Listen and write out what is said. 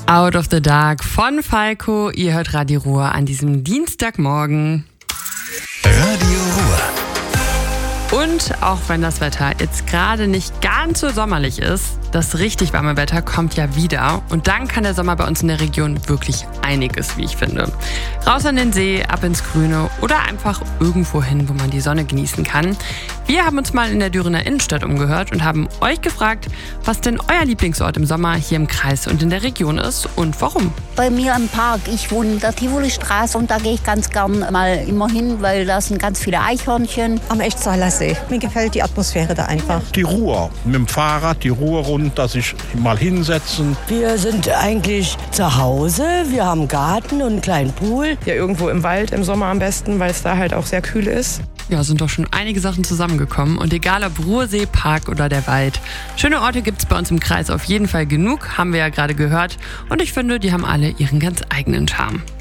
Out of the Dark von Falco. Ihr hört Radio Ruhr an diesem Dienstagmorgen. Radio Ruhr. Und auch wenn das Wetter jetzt gerade nicht ganz so sommerlich ist, das richtig warme Wetter kommt ja wieder. Und dann kann der Sommer bei uns in der Region wirklich einiges, wie ich finde. Raus an den See, ab ins Grüne oder einfach irgendwo hin, wo man die Sonne genießen kann. Wir haben uns mal in der Dürener Innenstadt umgehört und haben euch gefragt, was denn euer Lieblingsort im Sommer hier im Kreis und in der Region ist und warum. Bei mir im Park. Ich wohne in der Tivoli-Straße und da gehe ich ganz gern mal immer hin, weil da sind ganz viele Eichhörnchen. Am Echtzaler See. Mir gefällt die Atmosphäre da einfach. Die Ruhr. Mit dem Fahrrad die Ruhr runter, sich mal hinsetzen. Wir sind eigentlich zu Hause. Wir haben einen Garten und einen kleinen Pool. Ja, irgendwo im Wald im Sommer am besten, weil es da halt auch sehr kühl ist. Ja, sind doch schon einige Sachen zusammengekommen. Und egal ob Ruhrsee, Park oder der Wald. Schöne Orte gibt es bei uns im Kreis auf jeden Fall genug, haben wir ja gerade gehört. Und ich finde, die haben alle ihren ganz eigenen Charme.